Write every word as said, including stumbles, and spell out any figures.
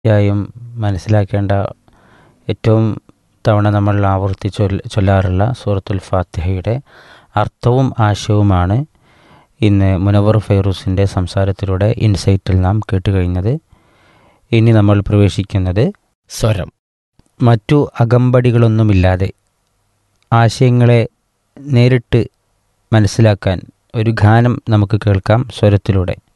യായും മനസ്സിലാക്കേണ്ട ഏറ്റവും തവണ നമ്മൾ ആവർത്തിച്ച് ചൊല്ല- ചൊല്ലാറുള്ള സൂറത്തുൽ ഫാത്തിഹയുടെ അർത്ഥവും ആശയവുമാണ് ഇന്ന് മുനവർ ഫൈറൂസിൻ്റെ സംസാരത്തിലൂടെ ഇൻസൈറ്റിൽ നാം കേട്ടുകഴിഞ്ഞത്. ഇനി നമ്മൾ പ്രവേശിക്കുന്നത് സ്വരം. മറ്റു അകമ്പടികളൊന്നുമില്ലാതെ ആശയങ്ങളെ നേരിട്ട് മനസ്സിലാക്കാൻ ഒരു ഗാനം നമുക്ക് കേൾക്കാം സ്വരത്തിലൂടെ.